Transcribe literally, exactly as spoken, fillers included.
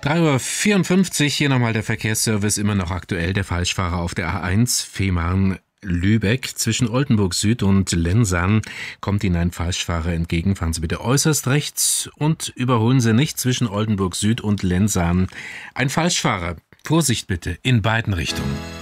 drei Uhr vierundfünfzig, hier nochmal der Verkehrsservice, immer noch aktuell. Der Falschfahrer auf der A eins, Fehmarn-Lübeck. Zwischen Oldenburg Süd und Lensahn kommt Ihnen ein Falschfahrer entgegen. Fahren Sie bitte äußerst rechts und überholen Sie nicht zwischen Oldenburg Süd und Lensahn. Ein Falschfahrer. Vorsicht bitte, in beiden Richtungen.